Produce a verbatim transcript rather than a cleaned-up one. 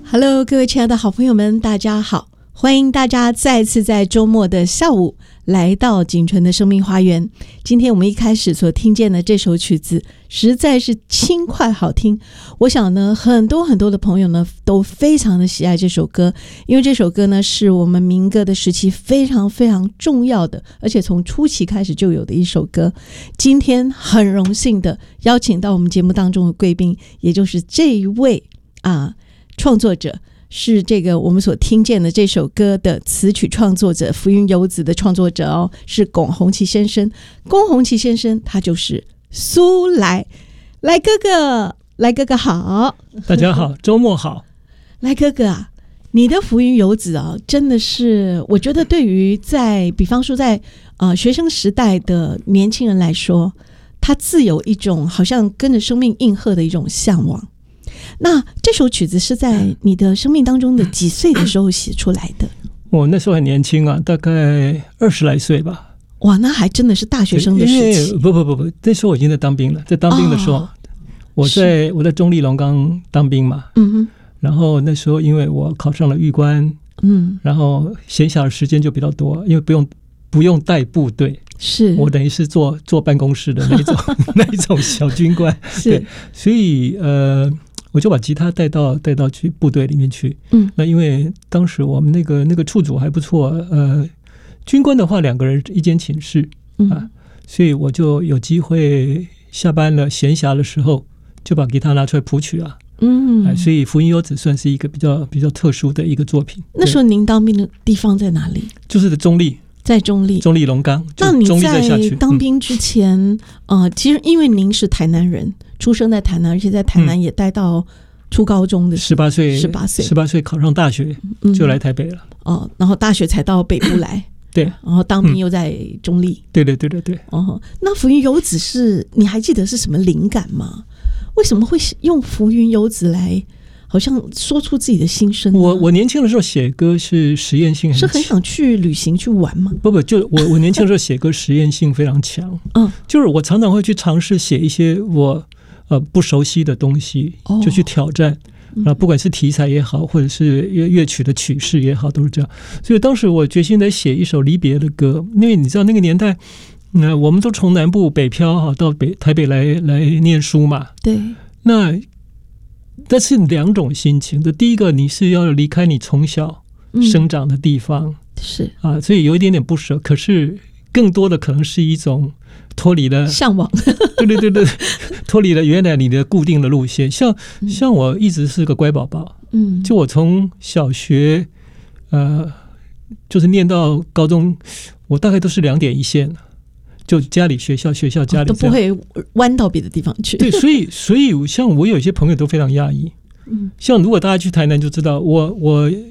Hello， 各位亲爱的好朋友们，大家好！欢迎大家再次在周末的下午来到锦纯的生命花园。今天我们一开始所听见的这首曲子实在是轻快好听，我想呢，很多很多的朋友呢都非常的喜爱这首歌，因为这首歌呢是我们民歌的时期非常非常重要的，而且从初期开始就有的一首歌。今天很荣幸的邀请到我们节目当中的贵宾，也就是这一位啊创作者，是这个我们所听见的这首歌的词曲创作者，浮云游子的创作者哦，是龚宏奇先生。龚宏奇先生他就是苏来，来哥哥，来哥哥好， 大家好，周末好。 来哥哥啊，你的浮云游子啊，真的是我觉得对于在比方说在呃学生时代的年轻人来说，他自有一种好像跟着生命应和的一种向往。那这首曲子是在你的生命当中的几岁的时候写出来的？ 我那时候很年轻啊，大概二十来岁吧。 哇，那还真的是大学生的时期。 不不不不，那时候我已经在当兵了。在当兵的时候，哦、我在我在中立龙岗当兵嘛。嗯哼。然后那时候因为我考上了预官，嗯，然后闲暇的时间就比较多，因为不用不用带部队。是我等于是坐坐办公室的那种那一种小军官，是，所以呃，我就把吉他带到带到去部队里面去。嗯，那因为当时我们那个那个处主还不错，呃，军官的话两个人一间寝室啊，所以我就有机会下班了闲暇的时候就把吉他拿出来谱曲啊。嗯、呃，所以《浮云游子》算是一个比较比较特殊的一个作品。 那时候您当兵的地方在哪里？ 就是在中立。在中立，中立龙岗。 那你在当兵之前，嗯、呃，其实因为您是台南人，出生在台南，而且在台南也待到初高中的十八岁， 十八岁， 十八岁考上大学就来台北了。哦、 嗯，然后大学才到北部来， 对， 然后当兵又在中立。 嗯、对对对对对。 哦，那浮云游子是你还记得是什么灵感吗？为什么会用浮云游子来？好像说出自己的心声。 我我年轻的时候写歌是实验性很强， 是很想去旅行去玩吗？ 不不，就我我年轻的时候写歌实验性非常强。嗯，就是我常常会去尝试写一些我呃不熟悉的东西，哦、就去挑战。啊，不管是题材也好，或者是乐乐曲的曲式也好，都是这样。所以当时我决心得写一首离别的歌，因为你知道那个年代，嗯、呃，我们都从南部北漂哈到北台北来来念书嘛。对，那。但是两种心情的，第一个你是要离开你从小生长的地方，嗯、是啊，所以有一点点不舍。可是更多的可能是一种脱离了向往， 对对对对，脱离了原来你的固定的路线。像、嗯、像我一直是个乖宝宝，嗯，就我从小学呃，就是念到高中，我大概都是两点一线。就家里学校学校家里、哦、 都不会弯到别的地方去。 对，所以所以像我有些朋友都非常讶异。嗯，像如果大家去台南就知道，我我